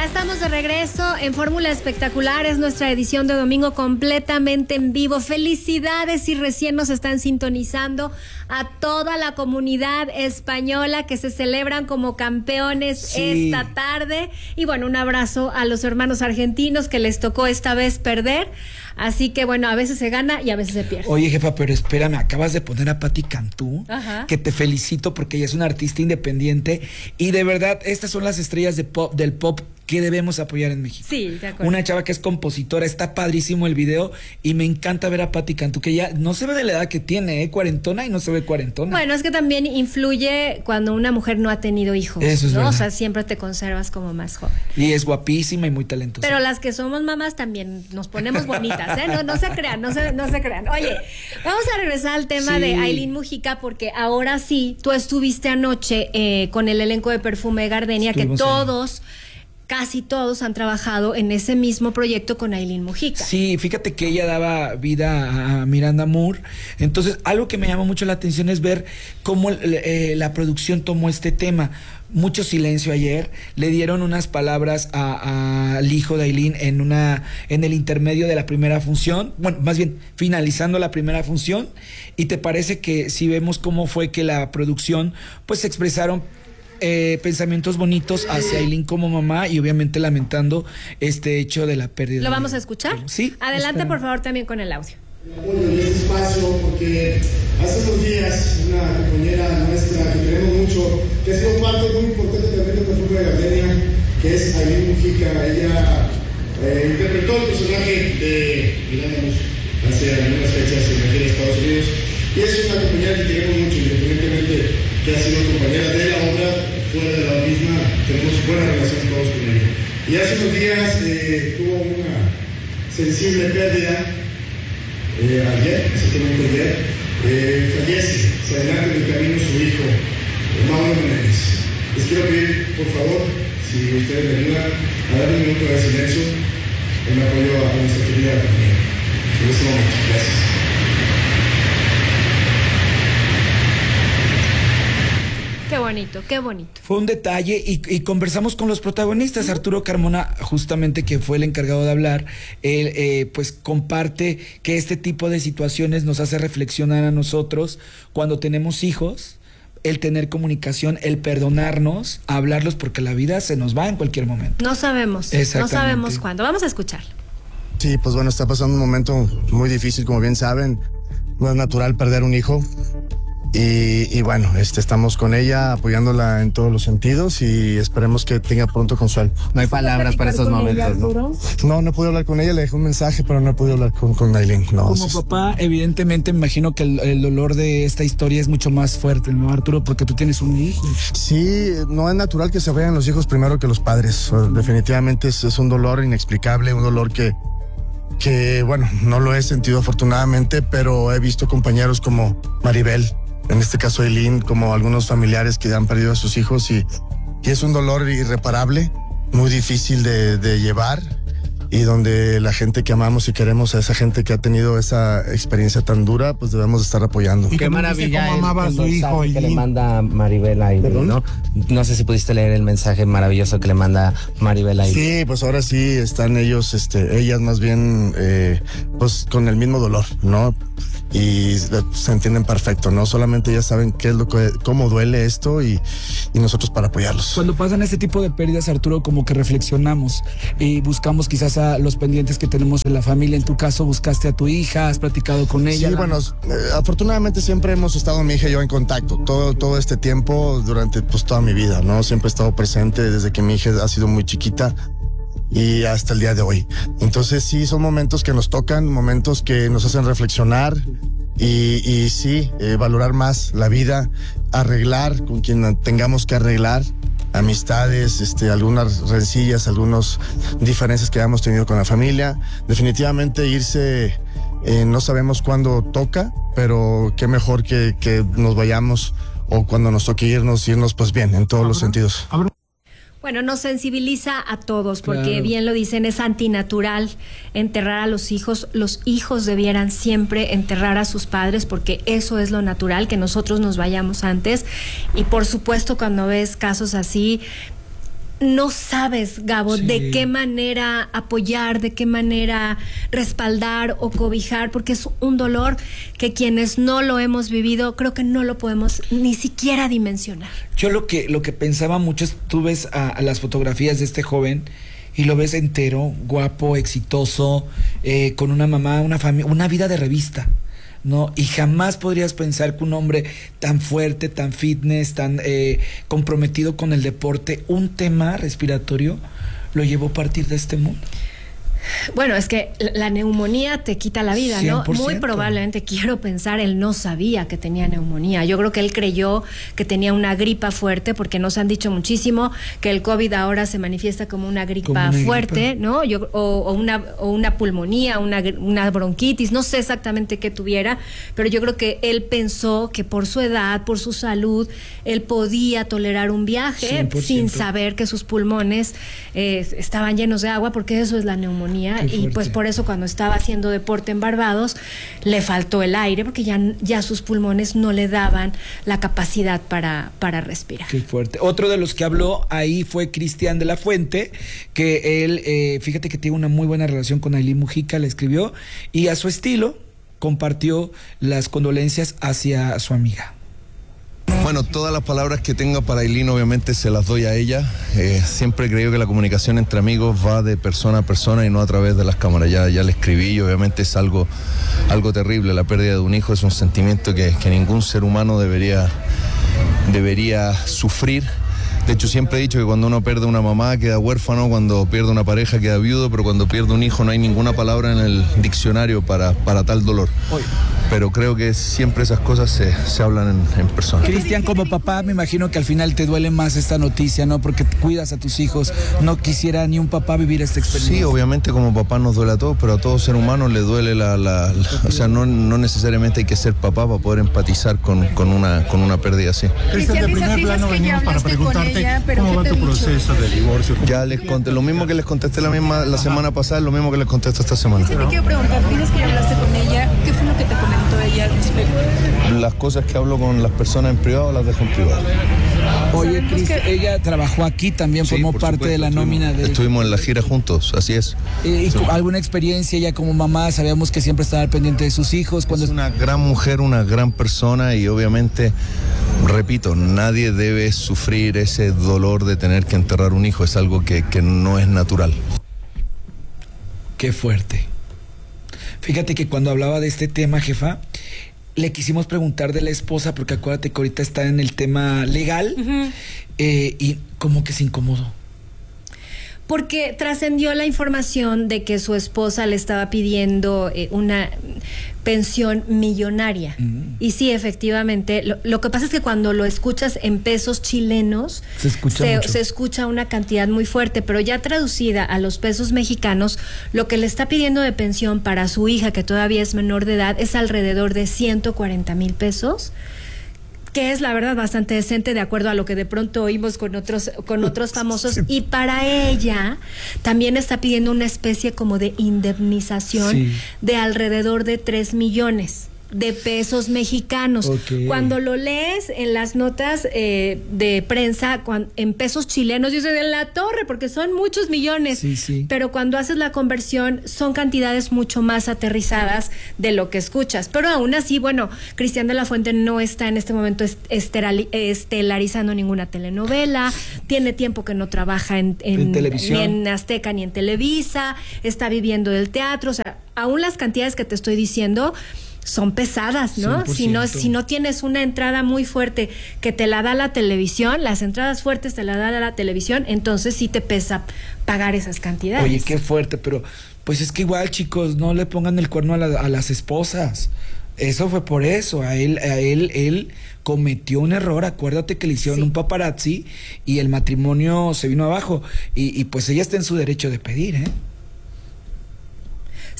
Ya estamos de regreso en Fórmula Espectacular, es nuestra edición de domingo completamente en vivo. Felicidades si recién nos están sintonizando, a toda la comunidad española que se celebran como campeones esta tarde. Y bueno, un abrazo a los hermanos argentinos que les tocó esta vez perder. Así que bueno, a veces se gana y a veces se pierde. Oye, jefa, pero espérame, acabas de poner a Patti Cantú, Ajá. que te felicito porque ella es una artista independiente y de verdad, estas son las estrellas del pop que debemos apoyar en México. Sí, de acuerdo. Una chava que es compositora, está padrísimo el video y me encanta ver a Patti Cantú, que ya no se ve de la edad que tiene, cuarentona y no se ve cuarentona. Bueno, es que también influye cuando una mujer no ha tenido hijos. Eso es ¿no? verdad. O sea, siempre te conservas como más joven. Y es guapísima y muy talentosa. Pero las que somos mamás también nos ponemos bonitas, ¿eh? No se crean, no se crean. Oye, vamos a regresar al tema de Ailín Mujica, porque ahora sí, tú estuviste anoche con el elenco de Perfume Gardenia, Estuvimos que todos... Casi todos han trabajado en ese mismo proyecto con Ailín Mujica. Sí, fíjate que ella daba vida a Miranda Moore. Entonces, algo que me llamó mucho la atención es ver cómo la producción tomó este tema. Mucho silencio ayer. Le dieron unas palabras al hijo de Ailín en el intermedio de la primera función. Bueno, más bien, finalizando la primera función. ¿Y te parece que si vemos cómo fue que la producción, pues expresaron pensamientos bonitos hacia Ailín como mamá y obviamente lamentando este hecho de la pérdida? ¿Lo vamos a escuchar? Sí. Adelante, por favor, también con el audio. En este espacio, porque hace unos días una compañera nuestra que queremos mucho, que ha sido parte muy importante también de Perfume de Gardenia, que es Ailín Mujica. Ella interpretó el personaje de Miranda Moore hace algunas fechas en aquí en Estados Unidos, y es una compañera que queremos mucho, independientemente que ha sido compañera de la obra, fuera de la misma, tenemos buena relación todos con ella. Y hace unos días tuvo una sensible pérdida, exactamente ayer, fallece, se adelanta en el camino su hijo, Mauro Menéndez. Les quiero pedir, por favor, si ustedes me ayudan, a dar un minuto de silencio en apoyo a nuestra querida compañera. En este momento, gracias. Qué bonito, qué bonito. Fue un detalle y conversamos con los protagonistas. Arturo Carmona, justamente, que fue el encargado de hablar, él pues comparte que este tipo de situaciones nos hace reflexionar a nosotros cuando tenemos hijos, el tener comunicación, el perdonarnos, hablarlos, porque la vida se nos va en cualquier momento. No sabemos cuándo. Vamos a escuchar. Sí, pues bueno, está pasando un momento muy difícil, como bien saben. No es natural perder un hijo. Y bueno, estamos con ella, apoyándola en todos los sentidos y esperemos que tenga pronto consuelo. No hay palabras para esos momentos, ¿no? No pude hablar con ella, le dejé un mensaje, pero no pude hablar con Ailín. No, como papá, evidentemente me imagino que el dolor de esta historia es mucho más fuerte, ¿no, Arturo? Porque tú tienes un hijo. Sí, no es natural que se vayan los hijos primero que los padres. Definitivamente es un dolor inexplicable, un dolor que bueno, no lo he sentido afortunadamente, pero he visto compañeros como Maribel, en este caso Ailín, como algunos familiares que han perdido a sus hijos y es un dolor irreparable, muy difícil de llevar, y donde la gente que amamos y queremos, a esa gente que ha tenido esa experiencia tan dura, pues debemos estar apoyando. Qué maravilla cómo amaba a su hijo que le manda Maribel a Ailín, ¿no? No sé si pudiste leer el mensaje maravilloso que le manda Maribel a Ailín. Sí, pues ahora sí están ellos, ellas más bien, pues con el mismo dolor, ¿no? Y se entienden perfecto, ¿no? Solamente ellas saben cómo duele esto y nosotros para apoyarlos. Cuando pasan este tipo de pérdidas, Arturo, como que reflexionamos y buscamos quizás a los pendientes que tenemos en la familia. En tu caso, buscaste a tu hija, has platicado con ella. Sí, bueno, afortunadamente siempre hemos estado mi hija y yo en contacto todo este tiempo, durante pues toda mi vida, ¿no? Siempre he estado presente desde que mi hija ha sido muy chiquita y hasta el día de hoy. Entonces sí, son momentos que nos tocan, momentos que nos hacen reflexionar y sí, valorar más la vida, arreglar con quien tengamos que arreglar, amistades, algunas rencillas, algunas diferencias que hayamos tenido con la familia. Definitivamente irse, no sabemos cuándo toca, pero qué mejor que nos vayamos, o cuando nos toque irnos pues bien, en todos los sentidos. Bueno, nos sensibiliza a todos porque bien lo dicen, es antinatural enterrar a los hijos. Los hijos debieran siempre enterrar a sus padres porque eso es lo natural, que nosotros nos vayamos antes. Y por supuesto, cuando ves casos así, no sabes, Gabo, de qué manera apoyar, de qué manera respaldar o cobijar, porque es un dolor que quienes no lo hemos vivido, creo que no lo podemos ni siquiera dimensionar. Yo lo que pensaba mucho es, tú ves a las fotografías de este joven y lo ves entero, guapo, exitoso, con una mamá, una familia, una vida de revista, ¿no? Y jamás podrías pensar que un hombre tan fuerte, tan fitness, tan comprometido con el deporte, un tema respiratorio, lo llevó a partir de este mundo. Bueno, es que la neumonía te quita la vida, 100%. ¿No? Muy probablemente, quiero pensar, él no sabía que tenía neumonía. Yo creo que él creyó que tenía una gripa fuerte, porque nos han dicho muchísimo que el COVID ahora se manifiesta como una gripa fuerte, ¿no? O una pulmonía, una bronquitis, no sé exactamente qué tuviera, pero yo creo que él pensó que por su edad, por su salud, él podía tolerar un viaje 100%. Sin saber que sus pulmones estaban llenos de agua, porque eso es la neumonía. Y pues por eso cuando estaba haciendo deporte en Barbados le faltó el aire, porque ya sus pulmones no le daban la capacidad para respirar. Qué fuerte. Otro de los que habló ahí fue Cristian de la Fuente, que él, fíjate que tiene una muy buena relación con Ailín Mujica, le escribió, y a su estilo compartió las condolencias hacia su amiga. Bueno, todas las palabras que tenga para Ailín obviamente se las doy a ella. Siempre he creído que la comunicación entre amigos va de persona a persona y no a través de las cámaras. Ya le escribí y obviamente es algo terrible. La pérdida de un hijo es un sentimiento que ningún ser humano debería sufrir. De hecho, siempre he dicho que cuando uno pierde una mamá queda huérfano, cuando pierde una pareja queda viudo, pero cuando pierde un hijo no hay ninguna palabra en el diccionario para tal dolor. Pero creo que siempre esas cosas se hablan en persona. Cristian, como papá, me imagino que al final te duele más esta noticia, ¿no? Porque cuidas a tus hijos. No quisiera ni un papá vivir esta experiencia. Sí, obviamente como papá nos duele a todos, pero a todo ser humano le duele o sea, no necesariamente hay que ser papá para poder empatizar con una pérdida así. Cristian, de primer plano venimos para preguntarte cómo va tu proceso de divorcio. Ya les conté, lo mismo que les contesté la semana pasada, lo mismo que les contesto esta semana. Sí, te quiero preguntar, dices que ya hablaste con ella, ¿qué fue lo que te comentó ella al respecto? Las cosas que hablo con las personas en privado las dejo en privado. Oye, Cris, ella trabajó aquí también, formó parte de la nómina de... Estuvimos en la gira juntos, así es. ¿Y alguna experiencia ella como mamá? Sabíamos que siempre estaba al pendiente de sus hijos. Es una gran mujer, una gran persona y obviamente, repito, nadie debe sufrir ese dolor de tener que enterrar un hijo, es algo que no es natural. Qué fuerte. Fíjate que cuando hablaba de este tema, jefa, le quisimos preguntar de la esposa, porque acuérdate que ahorita está en el tema legal, y como que se incomodó. Porque trascendió la información de que su esposa le estaba pidiendo una pensión millonaria. Y sí, efectivamente, lo que pasa es que cuando lo escuchas en pesos chilenos, se escucha una cantidad muy fuerte, pero ya traducida a los pesos mexicanos, lo que le está pidiendo de pensión para su hija, que todavía es menor de edad, es alrededor de 140,000 pesos, que es la verdad bastante decente de acuerdo a lo que de pronto oímos con otros famosos. Y para ella también está pidiendo una especie como de indemnización de alrededor de 3 millones de pesos mexicanos. Cuando lo lees en las notas de prensa en pesos chilenos, dices de la torre, porque son muchos millones, pero cuando haces la conversión son cantidades mucho más aterrizadas de lo que escuchas. Pero aún así, bueno, Cristian de la Fuente no está en este momento estelarizando ninguna telenovela, tiene tiempo que no trabaja en televisión, ni en Azteca ni en Televisa, está viviendo del teatro, o sea, aún las cantidades que te estoy diciendo son pesadas, ¿no? 100%. Si no tienes una entrada muy fuerte que te la da la televisión, las entradas fuertes te la da la televisión, entonces sí te pesa pagar esas cantidades. Oye, qué fuerte, pero pues es que igual, chicos, no le pongan el cuerno a las esposas. Eso fue por eso. Él cometió un error. Acuérdate que le hicieron un paparazzi y el matrimonio se vino abajo. Y pues ella está en su derecho de pedir, ¿eh?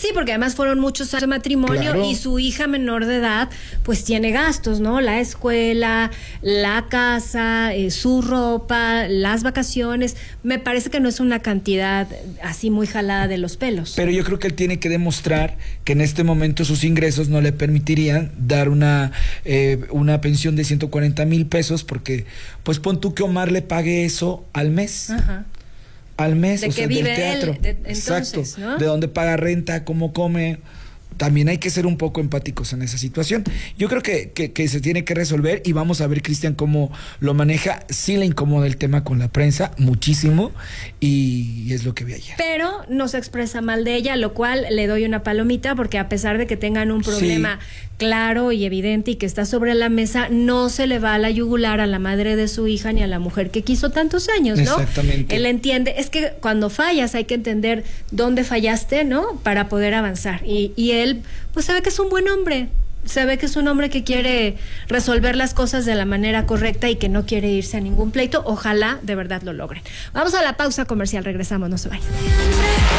Sí, porque además fueron muchos años de matrimonio, Claro. y su hija menor de edad pues tiene gastos, ¿no? La escuela, la casa, su ropa, las vacaciones. Me parece que no es una cantidad así muy jalada de los pelos. Pero yo creo que él tiene que demostrar que en este momento sus ingresos no le permitirían dar una pensión de 140,000 pesos, porque pues pon tú que Omar le pague eso al mes. Ajá. Al mes, De o que sea, vive del teatro. él, entonces, exacto. ¿no? De dónde paga renta, cómo come. También hay que ser un poco empáticos en esa situación. Yo creo que se tiene que resolver, y vamos a ver, Cristian, cómo lo maneja. Sí le incomoda el tema con la prensa, muchísimo, y es lo que vi ayer. Pero no se expresa mal de ella, lo cual le doy una palomita, porque a pesar de que tengan un problema claro y evidente y que está sobre la mesa, no se le va a la yugular a la madre de su hija ni a la mujer que quiso tantos años, ¿no? Exactamente. Él entiende, es que cuando fallas hay que entender dónde fallaste, ¿no? Para poder avanzar. Y él, pues sabe que es un buen hombre. Se ve que es un hombre que quiere resolver las cosas de la manera correcta y que no quiere irse a ningún pleito. Ojalá de verdad lo logren. Vamos a la pausa comercial, regresamos, no se vayan.